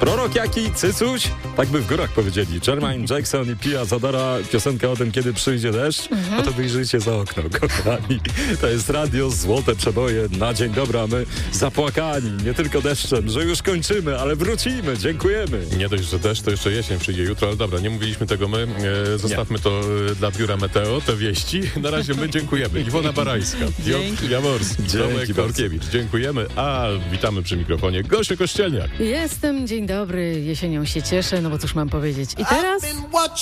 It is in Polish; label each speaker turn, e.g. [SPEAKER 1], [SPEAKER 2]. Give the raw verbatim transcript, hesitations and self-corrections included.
[SPEAKER 1] Prorok jaki, cycuś? Tak by w górach powiedzieli. Jermaine Jackson i Pia Zadora, piosenka o tym, kiedy przyjdzie deszcz. Mhm. No to wyjrzyjcie za okno, kochani. To jest radio Złote Przeboje na dzień dobry, a my zapłakani, nie tylko deszczem, że już kończymy, ale wrócimy. Dziękujemy.
[SPEAKER 2] Nie dość, że deszcz, to jeszcze jesień przyjdzie jutro, ale dobra, nie mówiliśmy tego my. E, zostawmy nie. to e, dla biura Meteo, te wieści. Na razie my dziękujemy. Iwona Barańska, Piotr Jaworski, Tomek Korkiewicz. Dziękujemy, a witamy przy mikrofonie Gosię Kościelniak.
[SPEAKER 3] Jestem, dzień dobry, jesienią się cieszę, no bo cóż mam powiedzieć. I teraz